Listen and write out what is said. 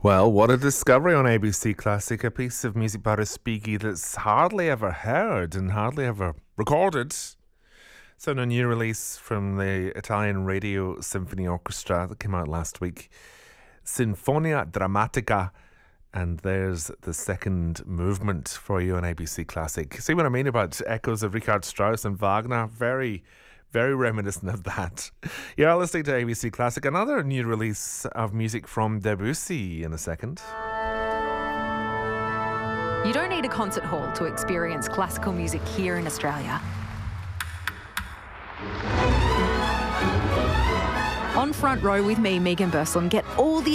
Well, what a discovery on ABC Classic. A piece of music by Respighi that's hardly ever heard and hardly ever recorded. So, a new release from the Italian Radio Symphony Orchestra that came out last week. Sinfonia Drammatica. And there's the second movement for you on ABC Classic. See what I mean about echoes of Richard Strauss and Wagner? Very reminiscent of that. You're listening to ABC Classic. Another new release of music from Debussy in a second. You don't need a concert hall to experience classical music here in Australia. On Front Row with me, Megan Burslem, get all the